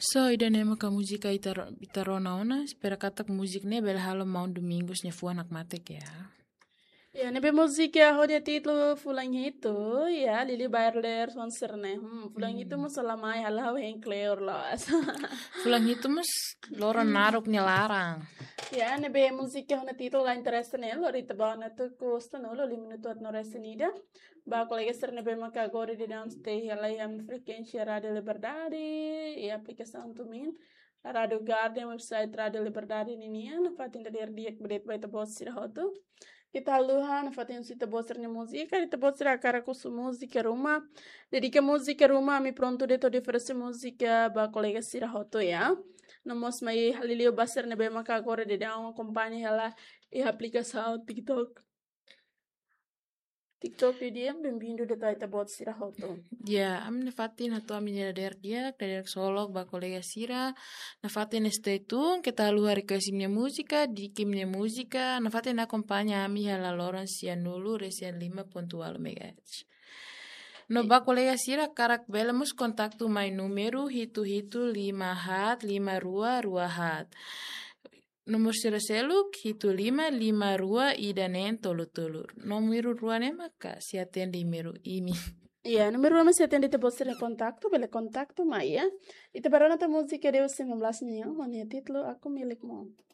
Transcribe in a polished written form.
So, ida nema ka muzika itarona ona, spera katak musiknya bela halo mau domingos nya fuanak matek ya. Ja, nebe musik ya ho dia titlo fulang itu ya Lili Bayerler sponsor fulang itu musalamai halau heng clear loas. Fulang itu mus lora naruknya larang. Ja, nebe musik ya hona titlo la interesse ne lo rita bana tu costa no lo 5 minuto no resenida. Ba colega ser nebe maka agora de down stay ela yam frequência Radio Liberdade e aplicação tumin. A Radio Garden website Radio Liberdade ninia na fatin der dia bedet baita boss sira hoto. Kita luhan fatin sita bosernya música, kita boser a cara com música rumah. Dedica música rumah mi pronto de todo oferecer música ba colega sira hoto ya. Namos mai halilio baser ne bema ka agora de dar uma companhia ela e aplicação TikTok. TikTok dia bem-vindo de taita bot sira hoto. Ya, am nafatin hatu amin dia solok ba kolega sira. Nafatin stay tune, kita luar requesimnya musika, dikimnya musika. Nafatin akompanya ami hala loran sian nulu resian 5.8 MHz. No ba kolega sira karak belamus kontak tu mai número hitu 5 hat 5 rua hat. Nomor sira seluk hitu 5 rua idanen tolu. Nomor rua maka si atende imeru imi. Iya, número 1 você atende te boser contato, bele contato, mas ya. E te barana ta música de 19 nya, o título aku milikmu.